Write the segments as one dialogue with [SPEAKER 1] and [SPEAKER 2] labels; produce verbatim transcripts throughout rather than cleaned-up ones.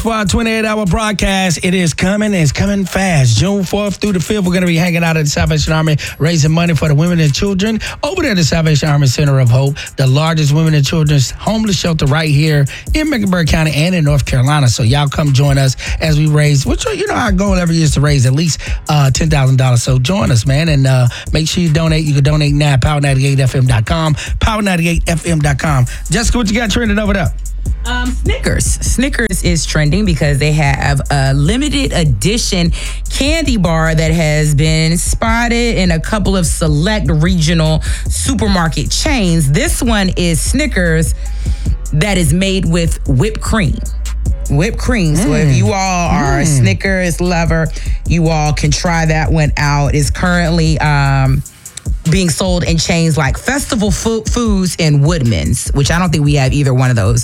[SPEAKER 1] For our twenty-eight hour broadcast, it is coming. It's coming fast. June fourth through the fifth, we're going to be hanging out at the Salvation Army, raising money for the women and children over there at the Salvation Army Center of Hope, the largest women and children's homeless shelter right here in Mecklenburg County and in North Carolina. So y'all come join us as we raise, which, you know, our goal every year is to raise at least uh, ten thousand dollars. So join us, man, and uh, make sure you donate. You can donate now at power ninety-eight f m dot com, power ninety-eight f m dot com. Jessica, what you got trending over there?
[SPEAKER 2] Um, Snickers. Snickers is trending because they have a limited edition candy bar that has been spotted in a couple of select regional supermarket chains. This one is Snickers that is made with whipped cream. Whipped cream. So mm. if you all are mm. a Snickers lover, you all can try that one out. It's currently um, being sold in chains like Festival Fo- Foods and Woodman's, which I don't think we have either one of those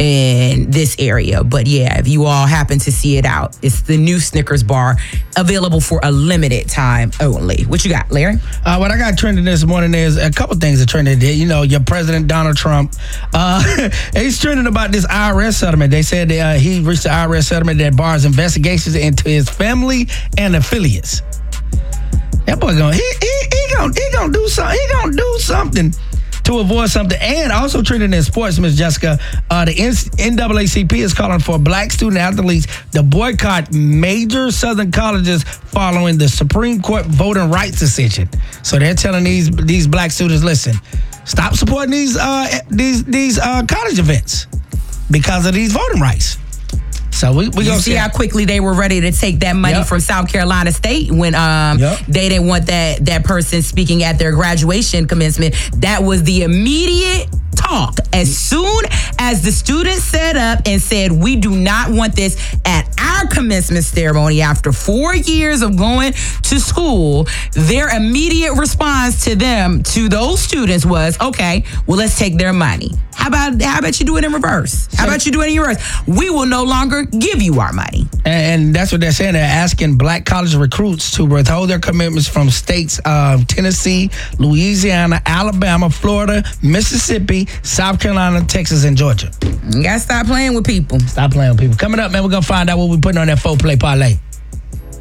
[SPEAKER 2] in this area. But yeah, if you all happen to see it out, it's the new Snickers bar, available for a limited time only. What you got, Larry?
[SPEAKER 1] Uh, what I got trending this morning is a couple things that trended. You know, your President Donald Trump, uh, he's trending about this I R S settlement. They said that, uh, he reached the I R S settlement that bars investigations into his family and affiliates. That boy going, he he he gonna he gonna do something. He gonna do something to avoid something. And also trending in sports, Miss Jessica, uh, the N double A C P is calling for black student athletes to boycott major Southern colleges following the Supreme Court voting rights decision. So they're telling these these black students, listen, stop supporting these uh, these these uh, college events because of these voting rights. So we we
[SPEAKER 2] you
[SPEAKER 1] gonna
[SPEAKER 2] see how quickly they were ready to take that money yep. from South Carolina State when um yep. they didn't want that that person speaking at their graduation commencement. That was the immediate talk. As soon as the students set up and said, we do not want this at our commencement ceremony after four years of going to school, their immediate response to them, to those students was, okay, well, let's take their money. How about how about you do it in reverse? How about you do it in reverse? We will no longer give you our money.
[SPEAKER 1] And that's what they're saying. They're asking black college recruits to withhold their commitments from states of Tennessee, Louisiana, Alabama, Florida, Mississippi, South Carolina, Texas, and Georgia.
[SPEAKER 2] You gotta stop playing with people.
[SPEAKER 1] Stop playing with people. Coming up, man, we're gonna find out what we're putting on that four play parlay.